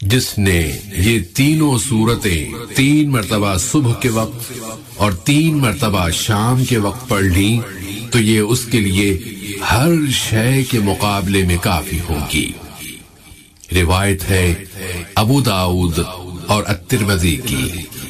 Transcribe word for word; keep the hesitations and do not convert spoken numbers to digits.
जिसने ये तीनों सूरतें तीन मर्तबा सुबह के वक्त और तीन मर्तबा शाम के वक्त पढ़ ली तो ये उसके लिए हर शय के मुकाबले में काफी होगी। रिवायत है अबू दाऊद और अत-तिरमिज़ी की।